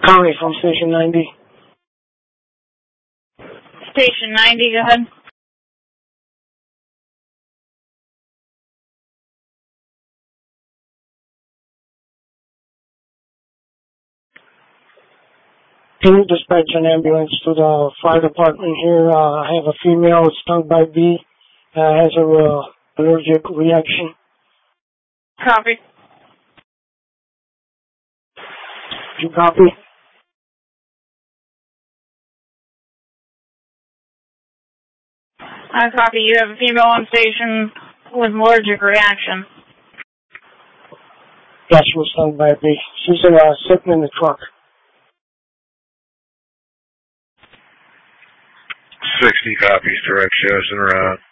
Connie from Station 90. Station 90, go ahead. Can you dispatch an ambulance to the fire department here? I have a female stung by a bee. Has an allergic reaction. Copy. You copy? I copy. You have a female on station with an allergic reaction. Yes, she was stung by a bee. She's sitting in the truck. 60 copies, direct shows en route.